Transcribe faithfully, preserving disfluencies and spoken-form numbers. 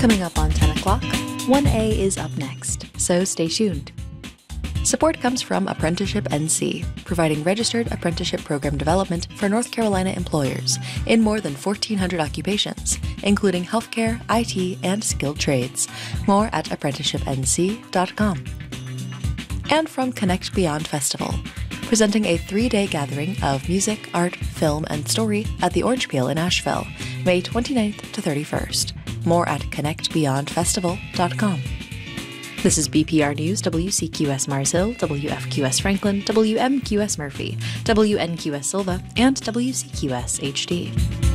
Coming up on ten o'clock, one A is up next, so stay tuned. Support comes from Apprenticeship N C, providing registered apprenticeship program development for North Carolina employers in more than fourteen hundred occupations, including healthcare, I T, and skilled trades. More at apprenticeship n c dot com. And from Connect Beyond Festival, presenting a three-day gathering of music, art, film, and story at the Orange Peel in Asheville, May twenty-ninth to thirty-first. More at connect beyond festival dot com. This is B P R News, W C Q S Mars Hill, W F Q S Franklin, W M Q S Murphy, W N Q S Silva, and W C Q S H D.